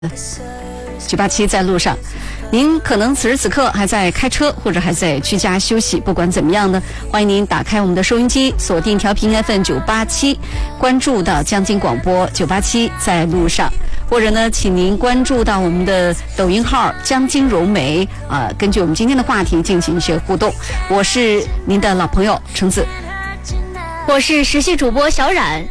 987在路上，您可能此时此刻还在开车，或者还在居家休息。不管怎么样呢，欢迎您打开我们的收音机，锁定调频 FM 987，关注到江津广播987在路上，或者呢，请您关注到我们的抖音号江津柔梅根据我们今天的话题进行一些互动。我是您的老朋友橙子， 我是实习主播小冉。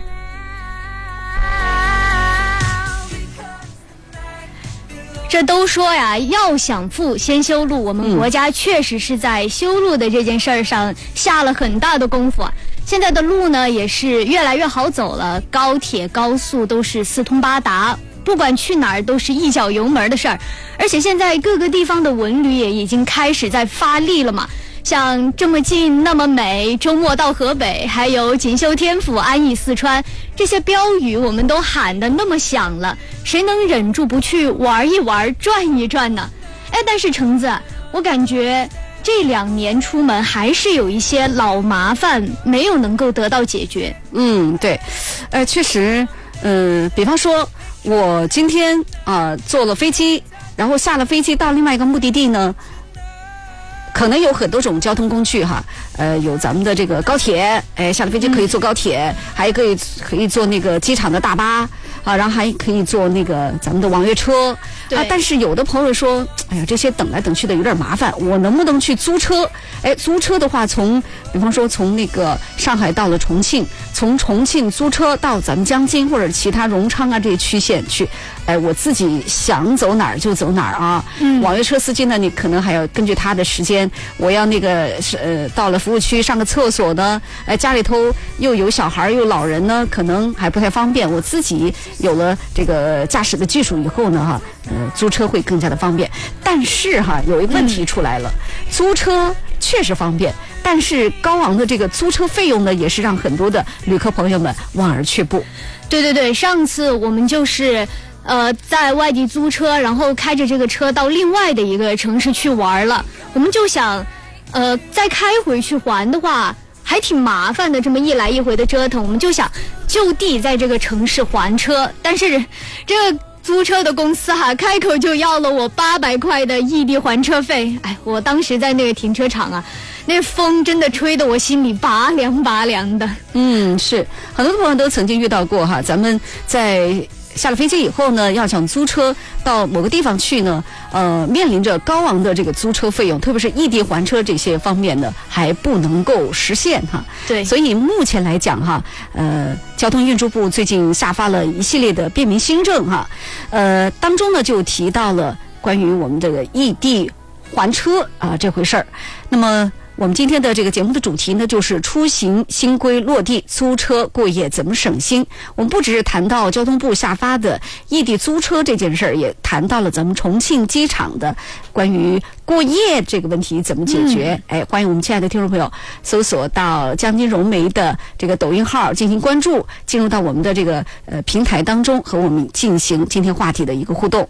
这都说呀，要想富先修路，我们国家确实是在修路的这件事儿上下了很大的功夫啊。现在的路呢也是越来越好走了，高铁高速都是四通八达，不管去哪儿都是一脚油门的事儿。而且现在各个地方的文旅也已经开始在发力了嘛，像这么近那么美，周末到河北，还有锦绣天府，安逸四川，这些标语我们都喊得那么响了，谁能忍住不去玩一玩转一转呢？但是橙子，我感觉这2年出门还是有一些老麻烦没有能够得到解决。 对，确实，比方说我今天坐了飞机，然后下了飞机到另外一个目的地呢，可能有很多种交通工具哈，有咱们的这个高铁，下了飞机可以坐高铁，还可以坐那个机场的大巴然后还可以坐那个咱们的网约车但是有的朋友说，哎呀，这些等来等去的有点麻烦，我能不能去租车？租车的话，比方说从那个上海到了重庆，从重庆租车到咱们江津或者其他荣昌这些区县去，我自己想走哪儿就走哪儿啊。网约车司机呢，你可能还要根据他的时间，我要那个到了服务区上个厕所呢，家里头又有小孩又老人呢，可能还不太方便。我自己有了这个驾驶的技术以后呢，租车会更加的方便。但是有一个问题出来了，租车确实方便，但是高昂的这个租车费用呢，也是让很多的旅客朋友们望而却步。 对，上次我们就是在外地租车，然后开着这个车到另外的一个城市去玩了，我们就想再开回去还的话还挺麻烦的，这么一来一回的折腾，我们就想就地在这个城市还车。但是这个租车的公司开口就要了我800块的异地还车费。我当时在那个停车场那风真的吹得我心里拔凉拔凉的。 是很多朋友都曾经遇到过咱们在下了飞机以后呢，要想租车到某个地方去呢，面临着高昂的这个租车费用，特别是异地还车这些方面呢，还不能够实现对， 所以目前来讲交通运输部最近下发了一系列的便民新政当中呢就提到了关于我们这个异地还车这回事儿。那么我们今天的这个节目的主题呢，就是出行新规落地，租车过夜怎么省心。我们不只是谈到交通部下发的异地租车这件事儿，也谈到了咱们重庆机场的关于过夜这个问题怎么解决。欢迎我们亲爱的听众朋友搜索到江津柔梅的这个抖音号进行关注，进入到我们的这个平台当中，和我们进行今天话题的一个互动。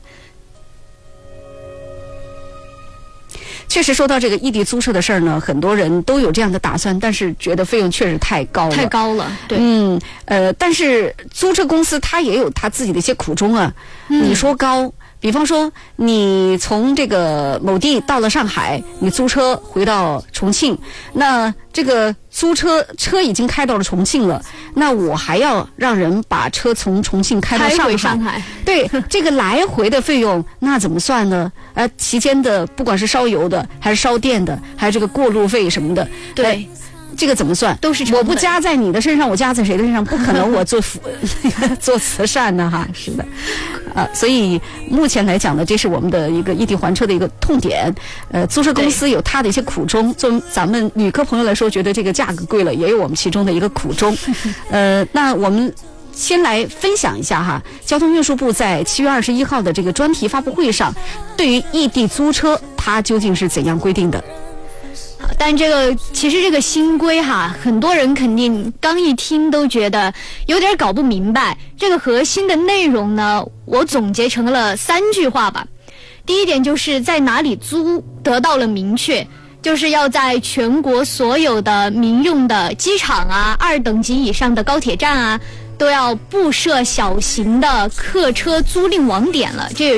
确实说到这个异地租车的事儿呢，很多人都有这样的打算，但是觉得费用确实太高了。对，但是租车公司它也有它自己的一些苦衷你说高，比方说你从这个某地到了上海，你租车回到重庆，那这个租车已经开到了重庆了，那我还要让人把车从重庆开到上海。对，这个来回的费用那怎么算呢？期间的不管是烧油的还是烧电的，还有这个过路费什么的， 对， 这个怎么算？ 都是成本。 我不加在你的身上，我加在谁的身上？不可能我做慈善呢是的。所以目前来讲呢，这是我们的一个异地还车的一个痛点。租车公司有它的一些苦衷，作为咱们旅客朋友来说，觉得这个价格贵了，也有我们其中的一个苦衷。那我们先来分享一下交通运输部在7月21号的这个专题发布会上，对于异地租车它究竟是怎样规定的。 但其实这个新规很多人肯定刚一听都觉得有点搞不明白。这个核心的内容呢，我总结成了3句话吧。第一点就是在哪里租得到了明确，就是要在全国所有的民用的机场2等级以上的高铁站都要布设小型的客车租赁网点了。这